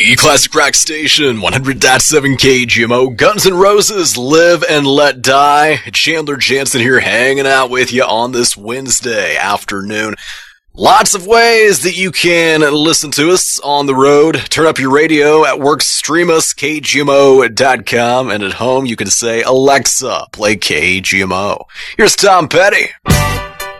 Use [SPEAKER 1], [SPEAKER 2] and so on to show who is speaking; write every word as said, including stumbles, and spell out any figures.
[SPEAKER 1] The Classic Rock Station, one hundred point seven K G M O, Guns N' Roses, Live and Let Die. Chandler Jansen here hanging out with you on this Wednesday afternoon. Lots of ways that you can listen to us on the road. Turn up your radio, at work stream us, K G M O dot com, and at home you can say, Alexa, play K G M O. Here's Tom Petty.